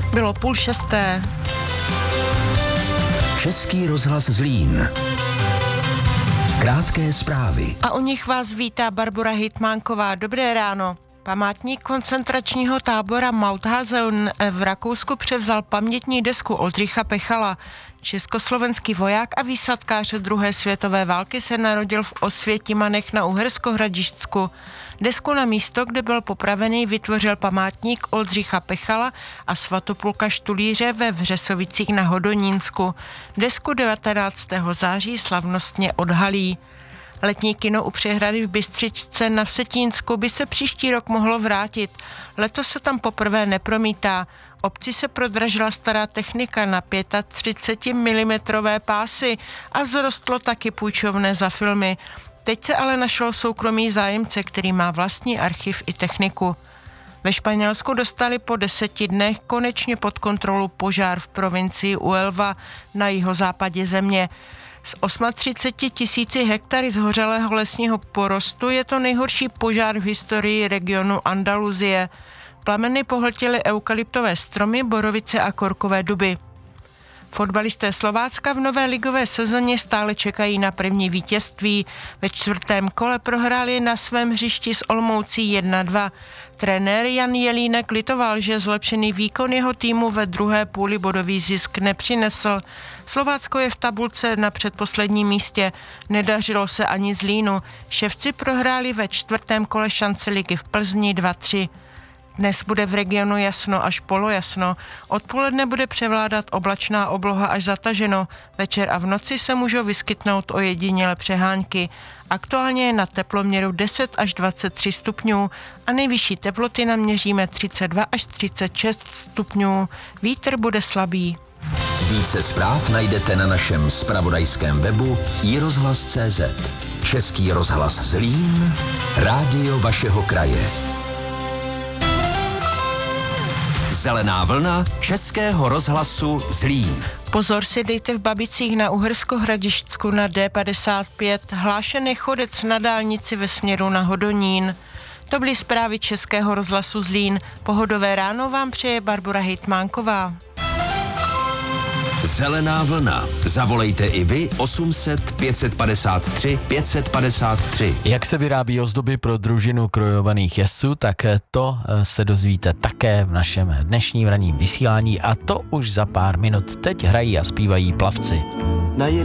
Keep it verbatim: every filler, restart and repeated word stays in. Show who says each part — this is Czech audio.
Speaker 1: Bylo půl šesté.
Speaker 2: Český rozhlas Zlín. Krátké zprávy.
Speaker 1: A u nich vás vítá Barbora Hitmánková. Dobré ráno. Památník koncentračního tábora Mauthausen v Rakousku převzal pamětní desku Oldřicha Pechala. Československý voják a výsadkář druhé světové války se narodil v Osvětimanech na Uhersko-Hradišťsku. Desku na místo, kde byl popravený, vytvořil památník Oldřicha Pechala a Svatopluka Štulíře ve Vřesovicích na Hodonínsku. Desku devatenáctého září slavnostně odhalí. Letní kino u Přehrady v Bystřičce na Vsetínsku by se příští rok mohlo vrátit. Letos se tam poprvé nepromítá. Obci se prodražila stará technika na třicet pět milimetrů pásy a vzrostlo taky půjčovné za filmy. Teď se ale našlo soukromý zájemce, který má vlastní archiv i techniku. Ve Španělsku dostali po deseti dnech konečně pod kontrolu požár v provincii Huelva na jihozápadě země. Z třicet osm tisíci hektary zhořelého lesního porostu je to nejhorší požár v historii regionu Andaluzie. Plameny pohltily eukalyptové stromy, borovice a korkové duby. Fotbalisté Slovácka v nové ligové sezóně stále čekají na první vítězství. Ve čtvrtém kole prohráli na svém hřišti s Olomoucí jedna dva. Trenér Jan Jelínek litoval, že zlepšený výkon jeho týmu ve druhé půli bodový zisk nepřinesl. Slovácko je v tabulce na předposledním místě. Nedařilo se ani Zlínu. Ševci prohráli ve čtvrtém kole šance ligy v Plzni dva tři. Dnes bude v regionu jasno až polojasno. Odpoledne bude převládat oblačná obloha až zataženo. Večer a v noci se můžou vyskytnout ojedinělé přehánky. Aktuálně je na teploměru deset až dvacet tři stupňů a nejvyšší teploty naměříme třicet dva až třicet šest stupňů. Vítr bude slabý.
Speaker 2: Více zpráv najdete na našem zpravodajském webu i rozhlas tečka cé zet. Český rozhlas Zlín, rádio vašeho kraje. Zelená vlna Českého rozhlasu Zlín.
Speaker 1: Pozor si dejte v Babicích na Uhersko-Hradišťsku na D padesát pět, hlášený chodec na dálnici ve směru na Hodonín. To byly zprávy Českého rozhlasu Zlín. Pohodové ráno vám přeje Barbora Hitmánková.
Speaker 2: Zelená vlna. Zavolejte i vy osm set pět padesát tři pět padesát tři.
Speaker 3: Jak se vyrábí ozdoby pro družinu krojovaných jezdců, tak to se dozvíte také v našem dnešním ranním vysílání a to už za pár minut. Teď hrají a zpívají Plavci.